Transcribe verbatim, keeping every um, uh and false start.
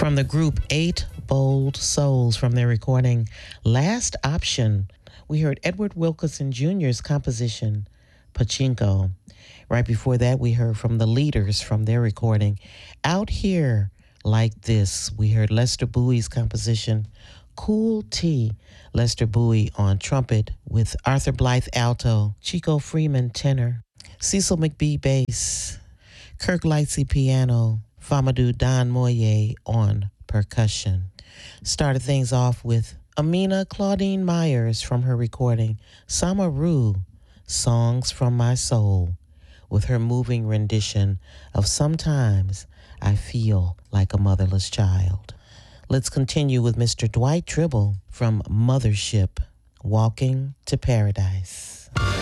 From the group Eight Bold Souls from their recording Last Option, we heard Edward Wilkerson Junior's composition, Pachinko. Right before that, we heard from the Leaders from their recording Out Here Like This. We heard Lester Bowie's composition, Cool Tea. Lester Bowie on trumpet with Arthur Blythe alto, Chico Freeman tenor, Cecil McBee bass, Kirk Lightsey piano, Famadou Don Moye on percussion. Started things off with Amina Claudine Myers from her recording Samaru, Songs from My Soul, with her moving rendition of Sometimes I Feel Like a Motherless Child. Let's continue with Mister Dwight Tribble from Mothership, Walking to Paradise.